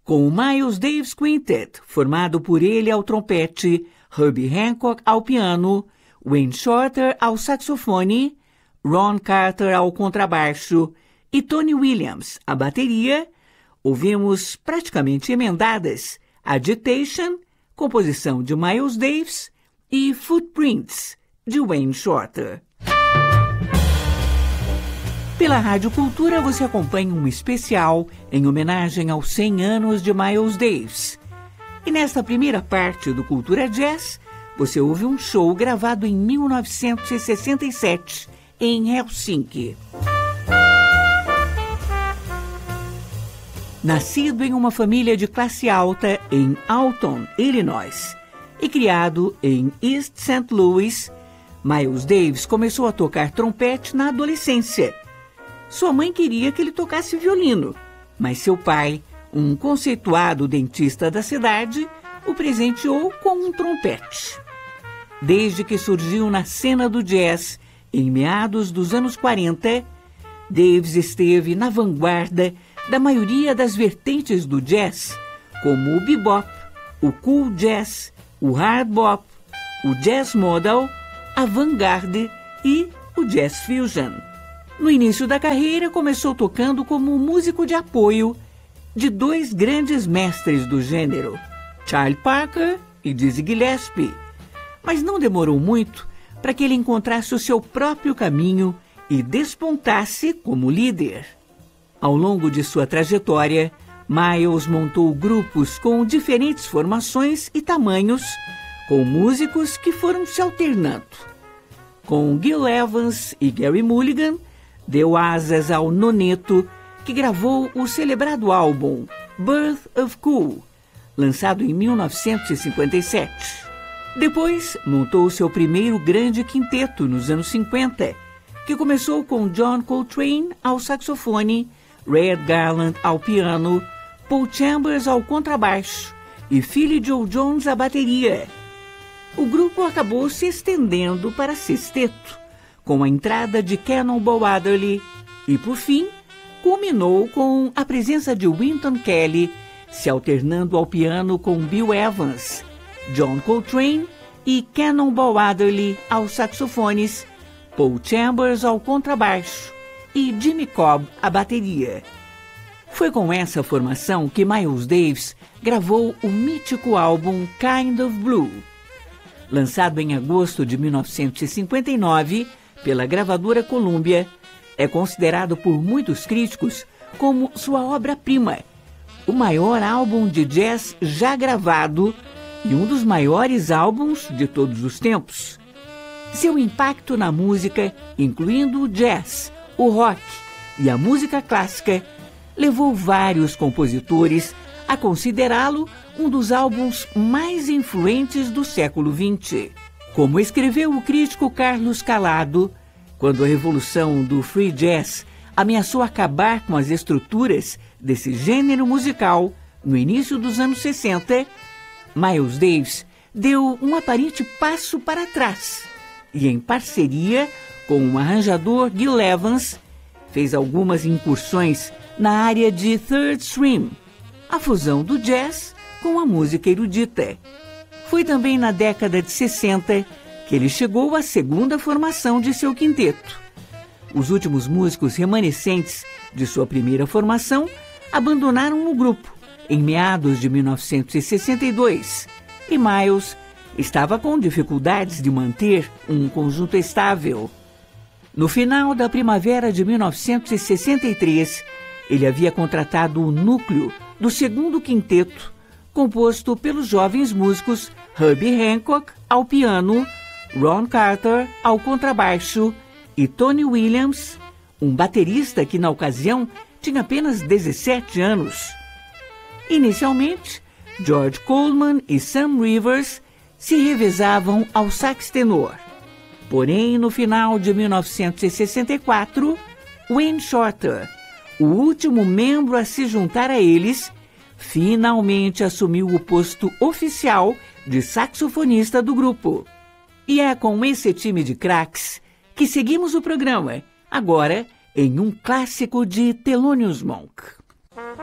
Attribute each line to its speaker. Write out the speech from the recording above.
Speaker 1: com o Miles Davis Quintet, formado por ele ao trompete, Herbie Hancock ao piano, Wayne Shorter ao saxofone, Ron Carter ao contrabaixo e Tony Williams à bateria, ouvimos praticamente emendadas Agitation, composição de Miles Davis, e Footprints, de Wayne Shorter. Pela Rádio Cultura você acompanha um especial em homenagem aos 100 anos de Miles Davis. E nesta primeira parte do Cultura Jazz, você ouve um show gravado em 1967, em Helsinki. Nascido em uma família de classe alta em Alton, Illinois, e criado em East St. Louis, Miles Davis começou a tocar trompete na adolescência. Sua mãe queria que ele tocasse violino, mas seu pai, um conceituado dentista da cidade, o presenteou com um trompete. Desde que surgiu na cena do jazz, em meados dos anos 40, Davis esteve na vanguarda da maioria das vertentes do jazz, como o bebop, o cool jazz, o hard bop, o jazz modal, a vanguarda e o jazz fusion. No início da carreira, começou tocando como músico de apoio de dois grandes mestres do gênero, Charlie Parker e Dizzy Gillespie, mas não demorou muito para que ele encontrasse o seu próprio caminho e despontasse como líder. Ao longo de sua trajetória, Miles montou grupos com diferentes formações e tamanhos, com músicos que foram se alternando. Com Gil Evans e Gary Mulligan, deu asas ao noneto, que gravou o celebrado álbum Birth of Cool, lançado em 1957. Depois, montou seu primeiro grande quinteto nos anos 50, que começou com John Coltrane ao saxofone, Ray Garland ao piano, Paul Chambers ao contrabaixo e Philly Joe Jones à bateria. O grupo acabou se estendendo para sexteto, com a entrada de Cannonball Adderley e, por fim, culminou com a presença de Wynton Kelly, se alternando ao piano com Bill Evans, John Coltrane e Cannonball Adderley aos saxofones, Paul Chambers ao contrabaixo e Jimmy Cobb à bateria. Foi com essa formação que Miles Davis gravou o mítico álbum Kind of Blue. Lançado em agosto de 1959 pela gravadora Columbia, é considerado por muitos críticos como sua obra-prima, o maior álbum de jazz já gravado e um dos maiores álbuns de todos os tempos. Seu impacto na música, incluindo o jazz, o rock e a música clássica, levou vários compositores a considerá-lo um dos álbuns mais influentes do século XX. Como escreveu o crítico Carlos Calado, quando a revolução do free jazz ameaçou acabar com as estruturas desse gênero musical no início dos anos 60, Miles Davis deu um aparente passo para trás e, em parceria com o arranjador Gil Evans, fez algumas incursões na área de third stream, a fusão do jazz com a música erudita. Foi também na década de 60 que ele chegou à segunda formação de seu quinteto. Os últimos músicos remanescentes de sua primeira formação abandonaram o grupo em meados de 1962 e Miles estava com dificuldades de manter um conjunto estável. No final da primavera de 1963, ele havia contratado o núcleo do segundo quinteto, composto pelos jovens músicos Herbie Hancock ao piano, Ron Carter ao contrabaixo e Tony Williams, um baterista que na ocasião tinha apenas 17 anos. Inicialmente, George Coleman e Sam Rivers se revezavam ao sax tenor. Porém, no final de 1964, Wayne Shorter, o último membro a se juntar a eles, finalmente assumiu o posto oficial de saxofonista do grupo. E é com esse time de craques que seguimos o programa, agora em um clássico de Thelonious Monk.